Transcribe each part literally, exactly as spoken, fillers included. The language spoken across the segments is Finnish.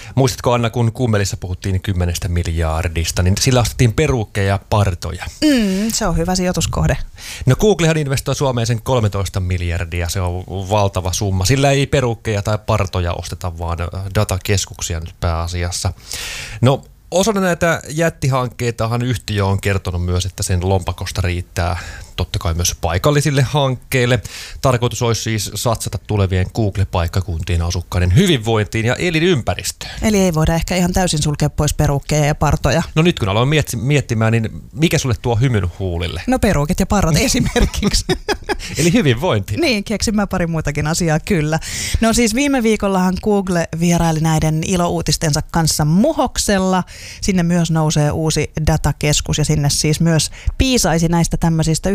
Muistatko, Anna, kun Kummelissa puhuttiin kymmenestä miljardista, niin sillä ostettiin peruukkeja ja partoja. Mm, se on hyvä sijoituskohde. No Googlehan investoi Suomeen sen kolmetoista miljardia, se on valtava summa. Sillä ei peruukkeja tai partoja osteta, vaan datakeskuksia nyt pääasiassa. No osana näitä jättihankkeitahan yhtiö on kertonut myös, että sen lompakosta riittää totta kai myös paikallisille hankkeille. Tarkoitus olisi siis satsata tulevien Google-paikkakuntien asukkaiden hyvinvointiin ja elinympäristöön. Eli ei voida ehkä ihan täysin sulkea pois peruukkeja ja partoja. No nyt kun aloin miettimään, niin mikä sulle tuo hymyn huulille? No peruukit ja parrat esimerkiksi. Eli hyvinvointi. Niin, keksin mä pari muutakin asiaa, kyllä. No siis viime viikollahan Google vieraili näiden ilouutistensa kanssa Muhoksella. Sinne myös nousee uusi datakeskus ja sinne siis myös piisaisi näistä tämmöisistä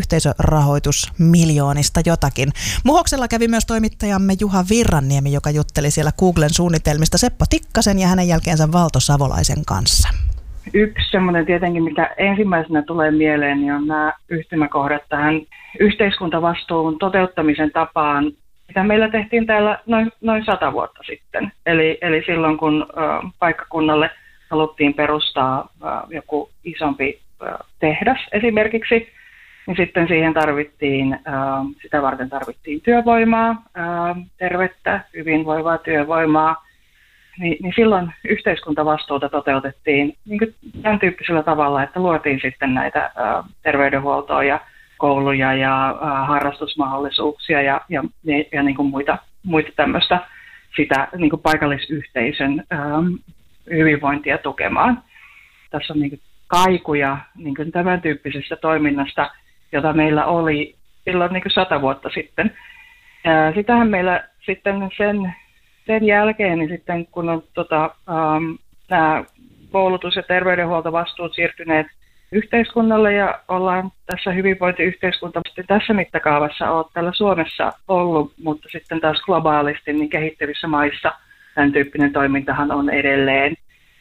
yhteisörahoitusmiljoonista jotakin. Muhoksella kävi myös toimittajamme Juha Virranniemi, joka jutteli siellä Googlen suunnitelmista Seppo Tikkasen ja hänen jälkeensä Valto Savolaisen kanssa. Yksi semmoinen tietenkin, mikä ensimmäisenä tulee mieleen, niin on nämä yhtymäkohdat tähän yhteiskuntavastuun toteuttamisen tapaan, mitä meillä tehtiin täällä noin, noin sata vuotta sitten. Eli, eli silloin, kun ö, paikkakunnalle haluttiin perustaa ö, joku isompi ö, tehdas esimerkiksi, niin sitten siihen tarvittiin, ö, sitä varten tarvittiin työvoimaa, ö, tervettä, hyvinvoivaa työvoimaa. Niin, niin silloin yhteiskuntavastuuta toteutettiin niin kuin tämän tyyppisellä tavalla, että luotiin sitten näitä ä, terveydenhuoltoa ja kouluja ja ä, harrastusmahdollisuuksia ja, ja, ja niin kuin muita, muita tämmöistä sitä niin kuin paikallisyhteisön ä, hyvinvointia tukemaan. Tässä on niin kuin kaikuja niin kuin tämän tyyppisestä toiminnasta, jota meillä oli silloin niin kuin sata vuotta sitten. Ä, sitähän meillä sitten sen... Sen jälkeen, niin sitten kun on tota, ähm, nämä koulutus- ja terveydenhuoltovastuut siirtyneet yhteiskunnalle ja ollaan tässä hyvinvointiyhteiskunta tässä mittakaavassa on täällä Suomessa ollut, mutta sitten taas globaalisti niin kehittyvissä maissa tämän tyyppinen toimintahan on edelleen,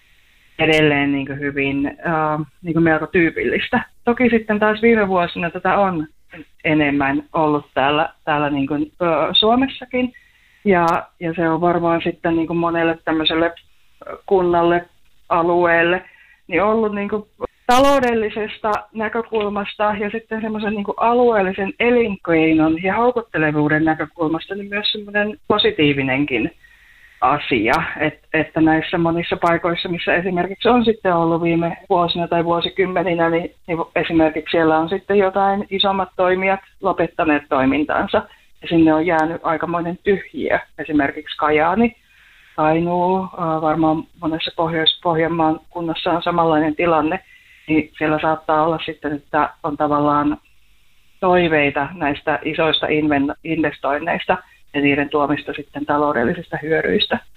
edelleen niin kuin hyvin äh, niin kuin melko tyypillistä. Toki sitten taas viime vuosina tätä on enemmän ollut täällä, täällä niin kuin, äh, Suomessakin. Ja, ja se on varmaan sitten niin kuin monelle tämmöiselle kunnalle, alueelle, niin ollut niin kuin taloudellisesta näkökulmasta ja sitten semmoisen niin kuin alueellisen elinkeinon ja houkuttelevuuden näkökulmasta niin myös semmoinen positiivinenkin asia, Et, että näissä monissa paikoissa, missä esimerkiksi on sitten ollut viime vuosina tai vuosikymmeninä, niin, niin esimerkiksi siellä on sitten jotain isommat toimijat lopettaneet toimintaansa. Ja sinne on jäänyt aikamoinen tyhjiö, esimerkiksi Kajaani, Kainuu, varmaan monessa Pohjois-Pohjanmaan kunnassa on samanlainen tilanne, niin siellä saattaa olla sitten, että on tavallaan toiveita näistä isoista investoinneista ja niiden tuomista sitten taloudellisista hyödyistä.